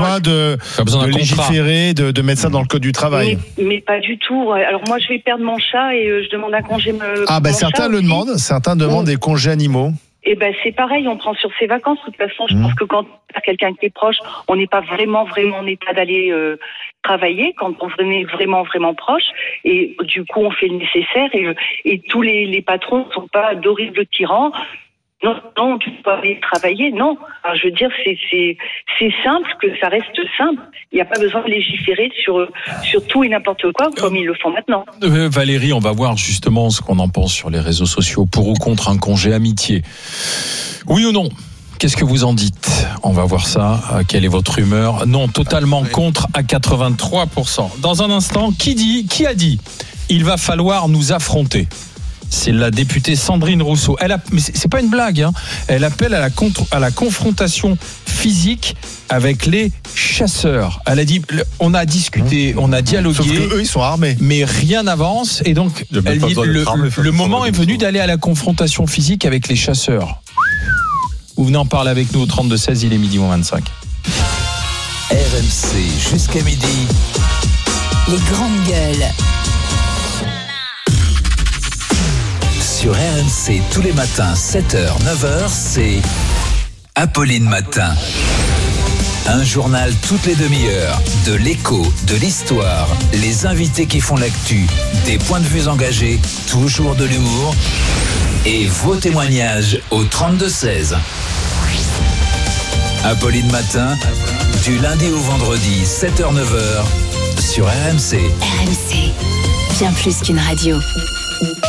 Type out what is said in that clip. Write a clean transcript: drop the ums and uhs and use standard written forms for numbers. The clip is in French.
besoin de légiférer, de mettre ça dans le code du travail. Mais pas du tout. Alors moi, je vais perdre mon chat et je demande un congé. Certains le demandent. Certains demandent des congés animaux. Et c'est pareil, on prend sur ses vacances. De toute façon, je pense que quand on a quelqu'un qui est proche, on n'est pas vraiment en état d'aller travailler quand on est vraiment proche. Et du coup, on fait le nécessaire. Et tous les patrons ne sont pas d'horribles tyrans. Non, tu peux pas aller travailler. Non. Alors, je veux dire, c'est simple, que ça reste simple. Il n'y a pas besoin de légiférer sur tout et n'importe quoi comme ils le font maintenant. Valérie, on va voir justement ce qu'on en pense sur les réseaux sociaux. Pour ou contre un congé amitié. Oui ou non? Qu'est-ce que vous en dites? On va voir ça. Quelle est votre humeur? Non, totalement contre à 83%. Dans un instant, qui a dit il va falloir nous affronter? C'est la députée Sandrine Rousseau. Mais c'est pas une blague, hein. Elle appelle à la confrontation physique avec les chasseurs. Elle a dit, on a discuté, on a dialogué. Sauf que eux, ils sont armés. Mais rien n'avance. Et donc, elle dit, le moment est venu d'aller à la confrontation physique avec les chasseurs. Vous venez en parler avec nous au 32-16, il est midi moins 25. RMC jusqu'à midi. Les grandes gueules. Sur RMC, tous les matins, 7h, 9h, c'est Apolline Matin. Un journal toutes les demi-heures, de l'écho, de l'histoire, les invités qui font l'actu, des points de vue engagés, toujours de l'humour et vos témoignages au 32-16. Apolline Matin, du lundi au vendredi, 7h, 9h, sur RMC. RMC, bien plus qu'une radio.